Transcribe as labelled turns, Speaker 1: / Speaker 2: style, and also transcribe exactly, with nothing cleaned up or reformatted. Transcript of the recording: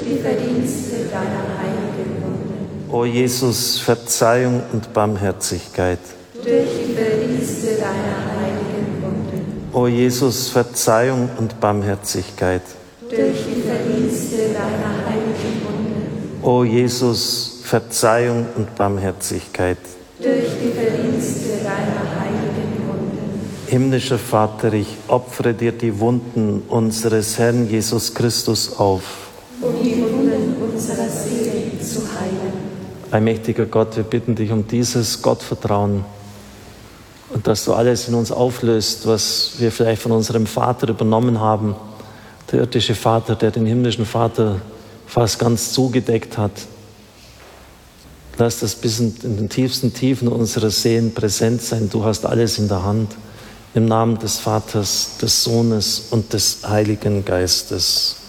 Speaker 1: die Verdienste deiner heiligen Wunde.
Speaker 2: O Jesus, Verzeihung und Barmherzigkeit.
Speaker 1: Durch die Verdienste deiner heiligen Wunde.
Speaker 2: O Jesus, Verzeihung und Barmherzigkeit.
Speaker 1: Durch die Verdienste deiner heiligen Wunde.
Speaker 2: O Jesus, Verzeihung und Barmherzigkeit.
Speaker 1: Durch die Verdienste deiner heiligen Wunde.
Speaker 2: Himmlischer Vater, ich opfere dir die Wunden unseres Herrn Jesus Christus auf.
Speaker 1: Um die Wunden unserer Seele zu heilen.
Speaker 2: Allmächtiger Gott, wir bitten dich um dieses Gottvertrauen und dass du alles in uns auflöst, was wir vielleicht von unserem Vater übernommen haben. Der irdische Vater, der den himmlischen Vater fast ganz zugedeckt hat. Lass das bis in den tiefsten Tiefen unserer Seelen präsent sein. Du hast alles in der Hand. Im Namen des Vaters, des Sohnes und des Heiligen Geistes.